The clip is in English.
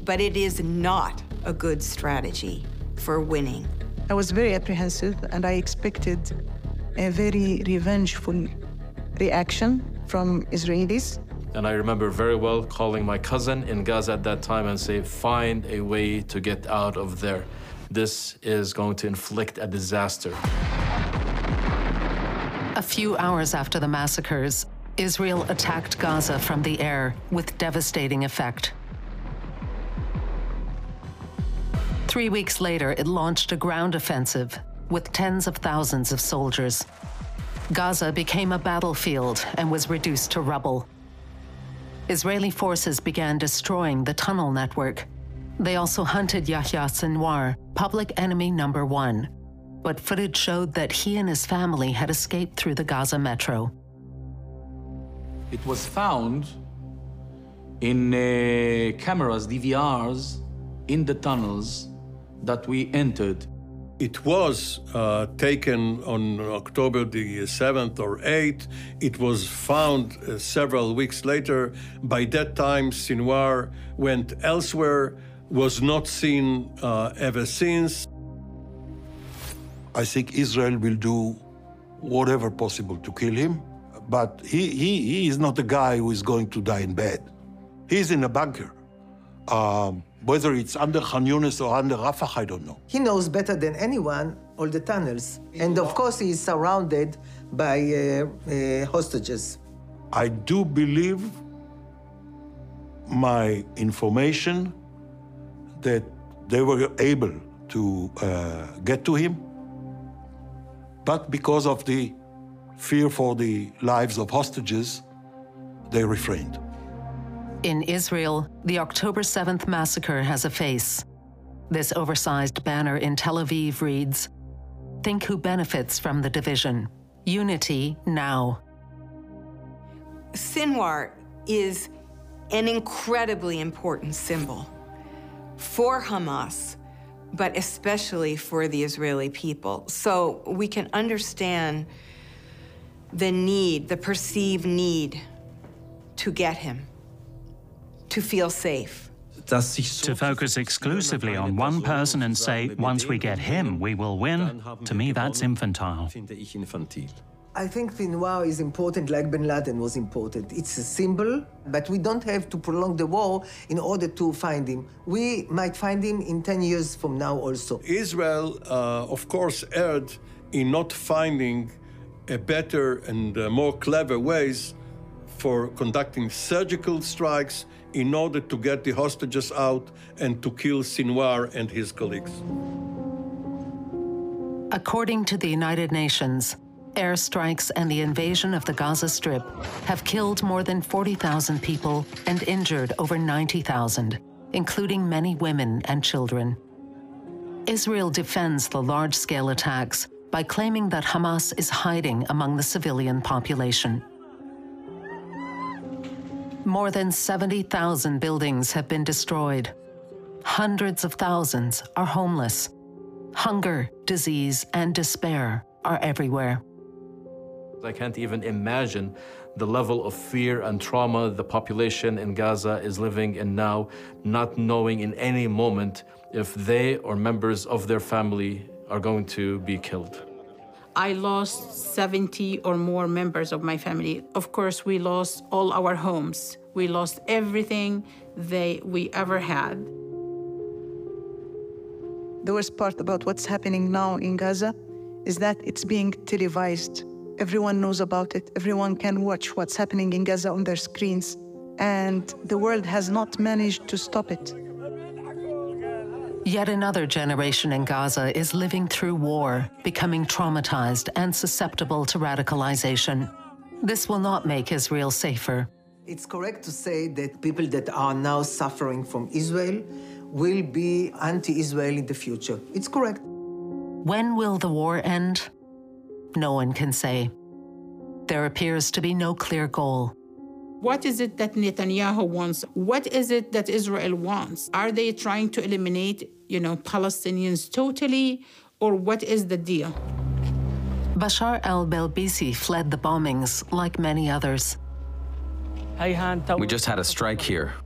but it is not a good strategy for winning. I was very apprehensive, and I expected a very revengeful reaction from Israelis. And I remember very well calling my cousin in Gaza at that time and say, find a way to get out of there. This is going to inflict a disaster. A few hours after the massacres, Israel attacked Gaza from the air with devastating effect. 3 weeks later, it launched a ground offensive with tens of thousands of soldiers. Gaza became a battlefield and was reduced to rubble. Israeli forces began destroying the tunnel network. They also hunted Yahya Sinwar, public enemy number 1. But footage showed that he and his family had escaped through the Gaza metro. It was found in cameras, DVRs, in the tunnels that we entered. It was taken on October the 7th or 8th. It was found several weeks later. By that time, Sinwar went elsewhere, was not seen ever since. I think Israel will do whatever possible to kill him, but he is not a guy who is going to die in bed. He's in a bunker. Whether it's under Khan Yunis or under Rafah, I don't know. He knows better than anyone all the tunnels. And of course, he is surrounded by hostages. I do believe my information that they were able to get to him, but because of the fear for the lives of hostages, they refrained. In Israel, the October 7th massacre has a face. This oversized banner in Tel Aviv reads, "Think who benefits from the division. Unity now." Sinwar is an incredibly important symbol for Hamas, but especially for the Israeli people. So we can understand the need, the perceived need to get him, to feel safe. To focus exclusively on one person and say, once we get him, we will win, to me that's infantile. I think Sinwar is important like Bin Laden was important. It's a symbol, but we don't have to prolong the war in order to find him. We might find him in 10 years from now also. Israel, of course, erred in not finding a better and more clever ways for conducting surgical strikes in order to get the hostages out and to kill Sinwar and his colleagues. According to the United Nations, airstrikes and the invasion of the Gaza Strip have killed more than 40,000 people and injured over 90,000, including many women and children. Israel defends the large-scale attacks by claiming that Hamas is hiding among the civilian population. More than 70,000 buildings have been destroyed. Hundreds of thousands are homeless. Hunger, disease, and despair are everywhere. I can't even imagine the level of fear and trauma the population in Gaza is living in now, not knowing in any moment if they or members of their family are going to be killed. I lost 70 or more members of my family. Of course, we lost all our homes. We lost everything we ever had. The worst part about what's happening now in Gaza is that it's being televised. Everyone knows about it. Everyone can watch what's happening in Gaza on their screens. And the world has not managed to stop it. Yet another generation in Gaza is living through war, becoming traumatized and susceptible to radicalization. This will not make Israel safer. It's correct to say that people that are now suffering from Israel will be anti-Israel in the future. It's correct. When will the war end? No one can say. There appears to be no clear goal. What is it that Netanyahu wants? What is it that Israel wants? Are they trying to eliminate, Palestinians totally, or what is the deal? Bashar al-Belbisi fled the bombings like many others. We just had a strike here.